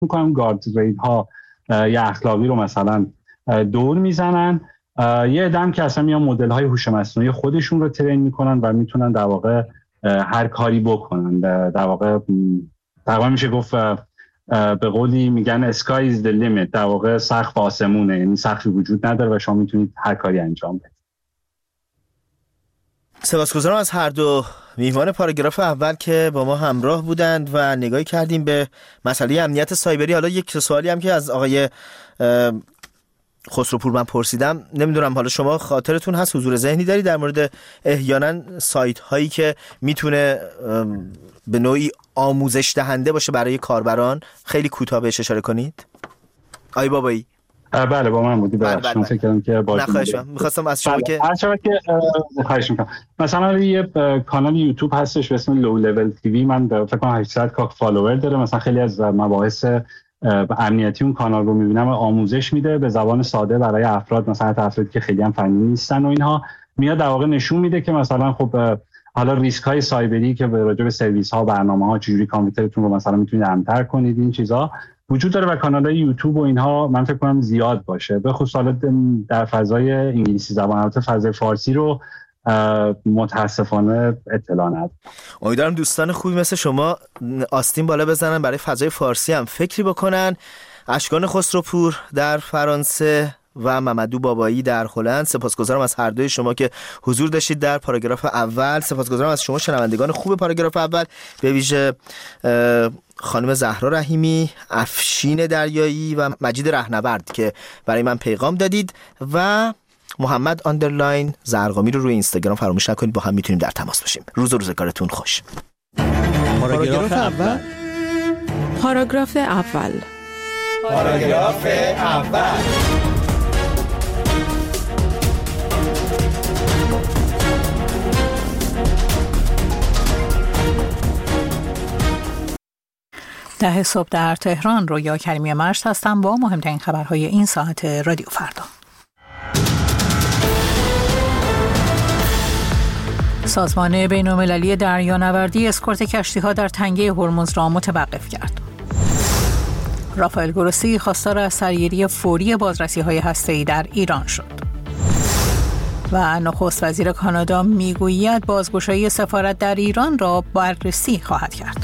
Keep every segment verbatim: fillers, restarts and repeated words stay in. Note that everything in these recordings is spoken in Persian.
میکنن گارد ریل ها یا اخلاقی رو مثلا دور میزنن. یه عدم که اصلا میان مدل های هوش مصنوعی خودشون رو ترین میکنن و میتونن در واقع هر کاری بکنن. در واقع تقریبا میشه گفت به قولی میگن sky is the limit، در واقع سقف آسمونه، یعنی سقفی وجود نداره و شما میتونید هر کاری انجام بدید. سپاسگزارم از هر دو میهمان پاراگراف اول که با ما همراه بودند و نگاهی کردیم به مسئله امنیت سایبری. حالا یک سوالی هم که از آقای خسروپور من پرسیدم، نمیدونم حالا شما خاطرتون هست، حضور ذهنی داری در مورد احیانا سایت هایی که میتونه به نوعی آموزش دهنده باشه برای کاربران؟ خیلی کوتاه بهش اشاره کنید. آی بابایی. بله با من بودی. بله بله. فکر کردم که با نخواهشم می‌خواستم از شما بله. که هر شما که خواهش می‌کنم. مثلا یه کانال یوتیوب هستش به اسم لو لول تیوی، من فکر کنم هشتصد کا فالوور داره. مثلا خیلی از مباحث امنیتی اون کانال رو می‌بینم و آموزش میده به زبان ساده برای افراد، مثلا افرادی که خیلی هم فنی نیستن و اینها، میاد در واقع نشون میده که مثلا خب حالا ریسک های سایبری که به راجع به سرویس ها، برنامه ها، چجوری کامپیوترتون رو مثلا میتونید امن‌تر کنید، این چیزا وجود داره و کانال‌های یوتیوب و اینها من فکر کنم زیاد باشه، به خصوص در فضای انگلیسی زبان. البته فضای فارسی رو متاسفانه اطلاع ندارم. امیدوارم دوستان خوبی مثل شما آستین بالا بزنن برای فضای فارسی هم فکری بکنن. اشکان خسروپور در فرانسه و ممدو بابایی در هلند، سپاسگزارم از هر دوی شما که حضور داشتید در پاراگراف اول. سپاسگزارم از شما شنوندگان خوب پاراگراف اول، به ویژه خانم زهرا رحیمی، افشین دریایی و مجید رهنورد که برای من پیغام دادید و محمد آندرلاین زرقامی رو روی اینستاگرام فراموش نکنید، با هم میتونیم در تماس باشیم. روز و روزگارتون خوش. پاراگراف اول. پاراگراف اول. پاراگراف اول. ده صبح در تهران. رویا کریمی مرشد هستم با مهمترین خبرهای این ساعت رادیو فردا. سازمان بین‌المللی دریانوردی اسکورت کشتی‌ها در تنگه هرمز را متوقف کرد. رافائل گروسی خواستار از سرگیری فوری بازرسی‌های هسته‌ای در ایران شد. و نخست وزیر کانادا میگوید بازگشایی سفارت در ایران را بررسی خواهد کرد.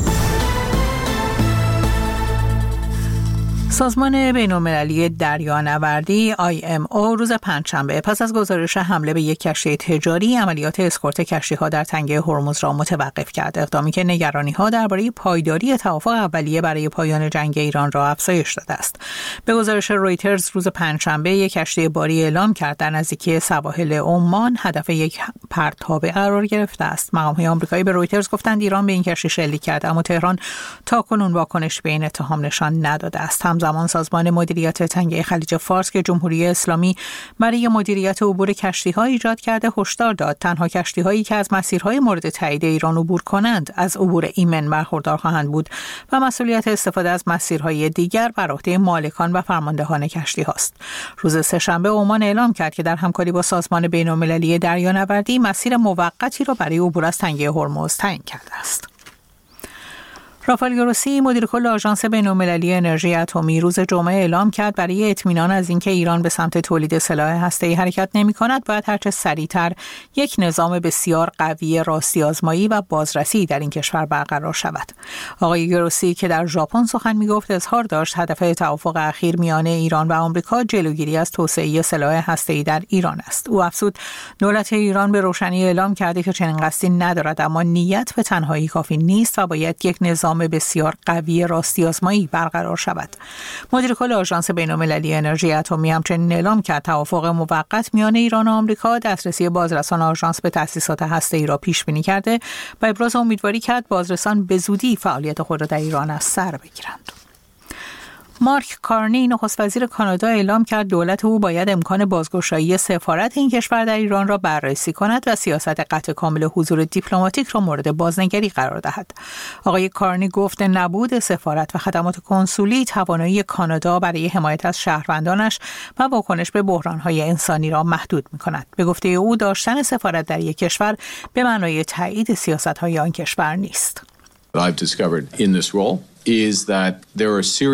سازمان بین‌المللی دریانوردی آی ام او روز پنجشنبه پس از گزارش حمله به یک کشتی تجاری عملیات اسکورت کشتی‌ها در تنگه هرمز را متوقف کرد، اقدامی که نگرانی‌ها درباره پایداری توافق اولیه برای پایان جنگ ایران را افزایش داده است. به گزارش رویترز روز پنجشنبه یک کشتی باری اعلام کرد در نزدیکی سواحل عمان هدف یک پرتابه قرار گرفته است. مقام‌های آمریکایی به رویترز گفتند ایران به این کشتی شلیک کرد، اما تهران تاکنون واکنش به این اتهام نشان نداده است. زمان سازمان مدیریت تنگه خلیج فارس که جمهوری اسلامی برای مدیریت عبور کشتی‌ها ایجاد کرده هشدار داد تنها کشتی‌هایی که از مسیرهای مورد تایید ایران عبور کنند از عبور ایمن برخوردار خواهند بود و مسئولیت استفاده از مسیرهای دیگر بر عهده مالکان و فرماندهان کشتی‌هاست. روز سه‌شنبه عمان اعلام کرد که در همکاری با سازمان بین‌المللی دریانوردی مسیر موقتی را برای عبور از تنگه هرمز تعیین کرده است. رافائل گروسی مدیر کل آژانس بین‌المللی انرژی اتمی روز جمعه اعلام کرد برای اطمینان از اینکه ایران به سمت تولید سلاح هسته‌ای حرکت نمی‌کند باید هرچه سریعتر یک نظام بسیار قوی راستی آزمایی و بازرسی در این کشور برقرار شود. آقای گروسی که در ژاپن سخن می‌گفت اظهار داشت هدف توافق اخیر میان ایران و آمریکا جلوگیری از توسعه سلاح هسته‌ای در ایران است. او افزود دولت ایران به روشنی اعلام کرده که چنین قصدی ندارد، اما نیت به تنهایی کافی نیست و باید یک نظام بسیار قوی راستی آزمایی برقرار شود. مدیر کل آژانس بین‌المللی انرژی اتمی همچنین اعلام کرد توافق موقت میان ایران و آمریکا دسترسی بازرسان آژانس به تأسیسات هسته‌ای را پیش بینی کرده و ابراز امیدواری کرد بازرسان به زودی فعالیت خود را در ایران از سر بگیرند. مارک کارنی نخست وزیر کانادا اعلام کرد دولت او باید امکان بازگشایی سفارت این کشور در ایران را بررسی کند و سیاست قطع کامل حضور دیپلماتیک را مورد بازنگری قرار دهد. آقای کارنی گفت نبود سفارت و خدمات کنسولی توانایی کانادا برای حمایت از شهروندانش و واکنش به بحران‌های انسانی را محدود می‌کند. به گفته او داشتن سفارت در یک کشور به معنای تایید سیاست‌های آن کشور نیست. I've discovered in this role is that there are serious